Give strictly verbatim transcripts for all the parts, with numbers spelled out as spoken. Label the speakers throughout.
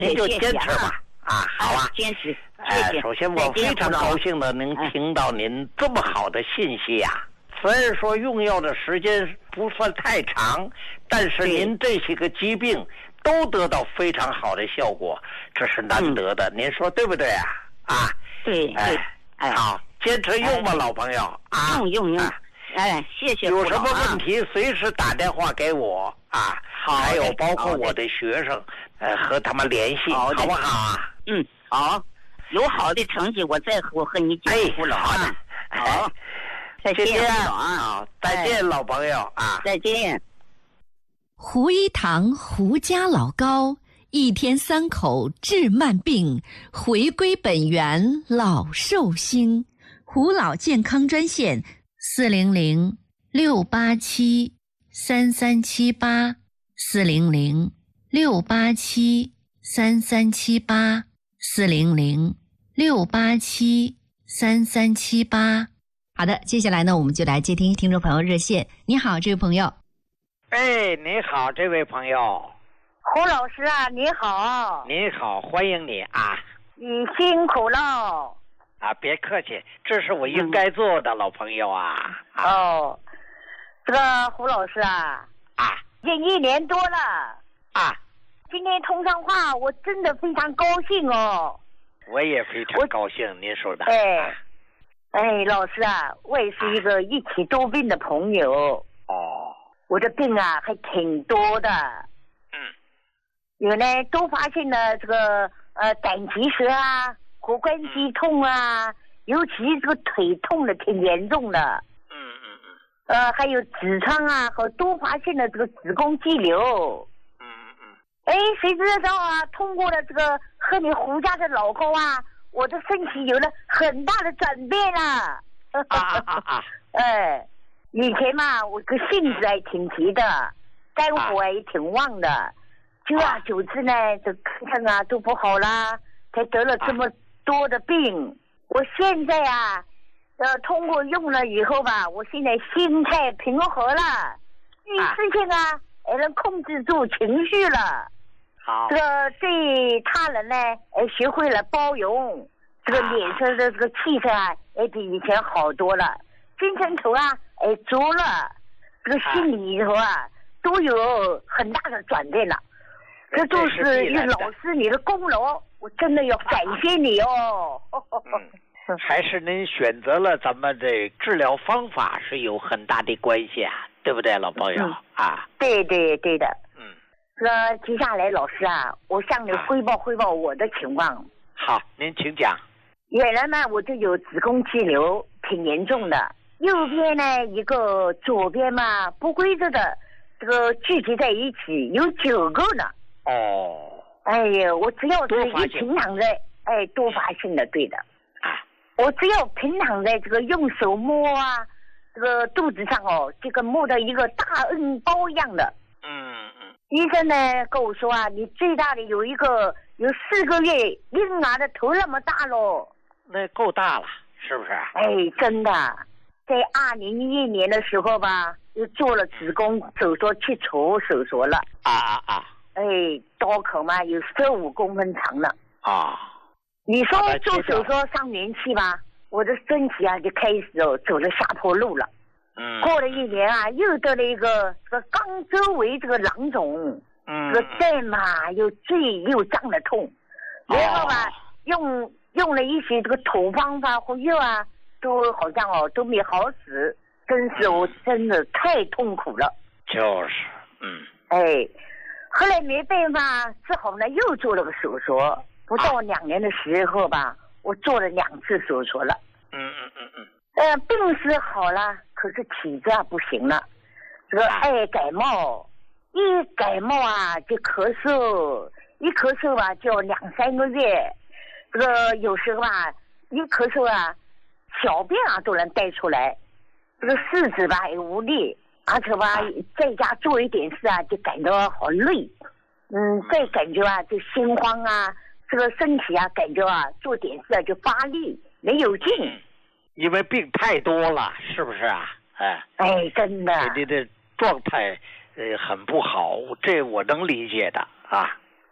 Speaker 1: 您就坚持吧。啊，好啊，
Speaker 2: 坚持。
Speaker 1: 哎，首先我非常高兴的能听到您这么好的信息啊。虽然说用药的时间不算太长，但是您这些个疾病都得到非常好的效果，这是难得的。您说对不对啊？啊，
Speaker 2: 对对。
Speaker 1: 哎，好，坚持用吧，老朋友啊。
Speaker 2: 用用用。哎，谢谢。
Speaker 1: 有什么问题随时打电话给我啊。好，还有包括我的学生，呃，和他们联系，好不好啊？
Speaker 2: 嗯，好。有好的成绩，我再我和你讲。
Speaker 1: 哎，
Speaker 2: 胡老
Speaker 1: 好的，
Speaker 2: 好，再见，
Speaker 1: 啊，再见，老朋友啊，
Speaker 2: 再见。
Speaker 3: 胡一堂胡家老高，一天三口治慢病，回归本源老寿星。胡老健康专线四零零六八七三三七八四零零六八七三三七八四零零六八七三三七八。好的，接下来呢，我们就来接听听众朋友热线。你好，这位朋友。
Speaker 1: 哎，你好，这位朋友。
Speaker 4: 胡老师啊，你好。
Speaker 1: 你好，欢迎你啊。
Speaker 4: 你辛苦了。
Speaker 1: 啊，别客气，这是我应该做的，嗯、老朋友啊。啊
Speaker 4: 哦，这个胡老师啊。
Speaker 1: 啊。
Speaker 4: 已经一年多了。
Speaker 1: 啊。
Speaker 4: 今天通上话，我真的非常高兴哦。
Speaker 1: 我也非常高兴，您说的。
Speaker 4: 哎，哎，老师啊，我也是一个一起多病的朋友。
Speaker 1: 哦。
Speaker 4: 我的病啊，还挺多的。
Speaker 1: 嗯。
Speaker 4: 有呢，都发现了这个呃胆结石啊。骨关节痛啊，尤其这个腿痛的挺严重的。
Speaker 1: 嗯嗯嗯。
Speaker 4: 呃，还有痔疮啊，和都发现了这个子宫肌瘤。
Speaker 1: 嗯嗯。
Speaker 4: 哎，谁知道啊？通过了这个和你胡家的老高啊，我的身体有了很大的转变了。
Speaker 1: 啊啊啊啊！
Speaker 4: 哎，以前嘛，我个性子还挺急的，肝火也挺旺的，久而久之呢，这看看啊都不好啦，才得了这么。多的病，我现在啊，呃，通过用了以后吧，我现在心态平和了，遇事情啊，也能控制住情绪了。
Speaker 1: 好，
Speaker 4: 这个对他人呢，哎，学会了包容，这个脸色的这个气色啊，也比以前好多了，精神头啊，哎，足了，这个心里头啊，都有很大的转变了。这都是你老师你的功劳。我真的要感谢你哦。
Speaker 1: 嗯，还是您选择了咱们的治疗方法是有很大的关系啊，对不对，老朋友？嗯、啊，
Speaker 4: 对对对的。
Speaker 1: 嗯，
Speaker 4: 那接下来老师啊，我向你汇报汇报我的情况。啊、
Speaker 1: 好，您请讲。
Speaker 4: 原来呢，我就有子宫肌瘤，挺严重的。右边呢一个，左边嘛不规则的，这个聚集在一起，有九个呢。
Speaker 1: 哦。
Speaker 4: 哎呀，我只要是一平躺在，哎，多发性的，对的。
Speaker 1: 啊，
Speaker 4: 我只要平躺在这个用手摸啊，这个肚子上哦，这个摸到一个大恩包一样的。
Speaker 1: 嗯嗯。
Speaker 4: 医生呢跟我说啊，你最大的有一个有四个月婴儿的头那么大喽。
Speaker 1: 那够大了，是不是？
Speaker 4: 哎，真的，在二零一一年的时候吧，又做了子宫手术切除手术了。
Speaker 1: 啊啊啊！
Speaker 4: 哎，刀口嘛有十五公分长了
Speaker 1: 啊！
Speaker 4: 你说做手术上年期吧，我的身体啊就开始哦走了下坡路了。
Speaker 1: 嗯。
Speaker 4: 过了一年啊，又得了一个这个肛周围这个囊肿，
Speaker 1: 嗯，
Speaker 4: 这个蛋嘛又坠又胀的痛，然后吧、哦、用用了一些这个土方法和药啊，都好像哦都没好使，真是我真的太痛苦了。
Speaker 1: 就是，嗯。
Speaker 4: 哎。后来没办法，只好呢又做了个手术，不到两年的时候吧，我做了两次手术了。
Speaker 1: 嗯嗯嗯嗯。
Speaker 4: 呃，病是好了，可是体质啊不行了，这个爱感冒，一感冒啊就咳嗽，一咳嗽吧就两三个月，这个有时候吧一咳嗽啊，小便啊都能带出来，这个四肢吧也无力。而且吧，在家做一点事啊，就感到好累，嗯，再感觉啊，就心慌啊，这个身体啊，感觉啊，做点事啊就发力，没有劲。
Speaker 1: 因为病太多了，是不是啊？哎，
Speaker 4: 哎，真的，
Speaker 1: 你的状态呃很不好，这我能理解的啊。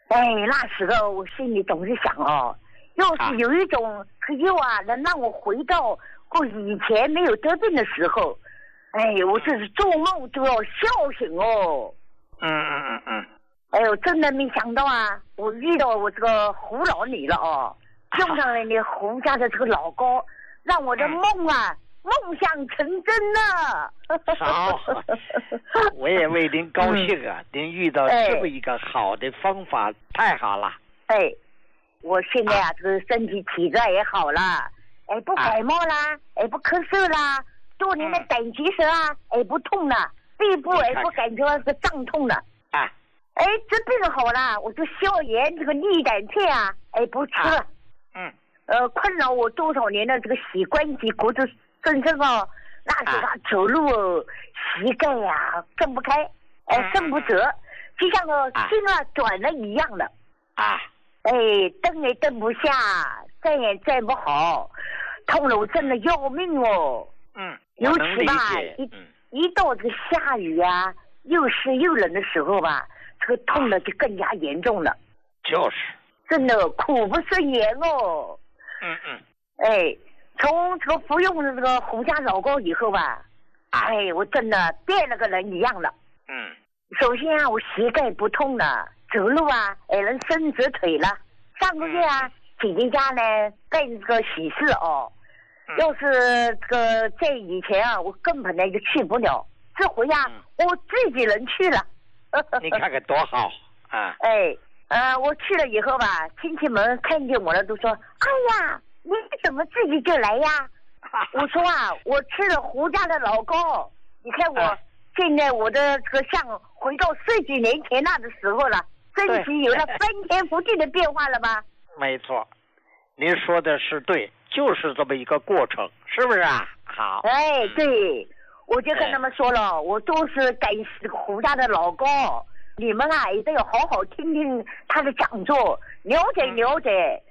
Speaker 4: 哎，那时候我心里总是想哦，要是有一种药啊，能让我回到过以前没有得病的时候，哎，我这是做梦都要笑醒哦。
Speaker 1: 嗯嗯嗯嗯。
Speaker 4: 哎呦，真的没想到啊，我遇到我这个胡老女了哦，用上了你胡家的这个老高，让我的梦啊。梦想成真了。
Speaker 1: 好，我也为您高兴啊！嗯、您遇到这么一个好的方法，哎、太好了。
Speaker 4: 哎，我现在啊，这个身体体质也好了，哎，不感冒啦，哎，不咳嗽啦，多年的胆结石啊，哎，不痛了，背部哎不感觉是胀痛了。
Speaker 1: 啊，
Speaker 4: 哎，这病好了，我就消炎这个利胆片啊，哎，不吃了。
Speaker 1: 嗯。
Speaker 4: 呃，困扰我多少年的这个膝关节骨质。真正哦，那时候走路哦，膝盖呀、啊、蹬不开，哎，伸不直，就像个心啊转了一样的。
Speaker 1: 啊，
Speaker 4: 哎，蹬也蹬不下，站也站不好，痛了我真的要命哦。
Speaker 1: 嗯，
Speaker 4: 尤其吧，一、嗯、一到这个下雨啊，又湿又冷的时候吧，这个痛的就更加严重了。
Speaker 1: 就是。
Speaker 4: 真的苦不胜言哦。
Speaker 1: 嗯嗯。
Speaker 4: 哎。从这个服用的这个胡家老膏以后吧，哎，我真的变了个人一样了。
Speaker 1: 嗯。
Speaker 4: 首先啊，我膝盖不痛了，走路啊，哎，能伸直腿了。上个月啊，姐姐家呢办这个喜事哦，嗯、要是这个在以前啊，我根本呢就去不了。这回啊，嗯、我自己人去了。
Speaker 1: 你看看多好啊！
Speaker 4: 哎，呃，我去了以后吧，亲戚们看见我了都说：“哎呀。”你怎么自己就来呀？我说啊，我吃了胡家的老膏，你看我、啊、现在我的这个像回到十几年前那的时候了，身体有了翻天覆地的变化了吧？
Speaker 1: 没错，您说的是对，就是这么一个过程，是不是啊？好。
Speaker 4: 哎，对，我就跟他们说了，哎、我都是感谢胡家的老膏，你们啊一定要好好听听他的讲座，了解了解。嗯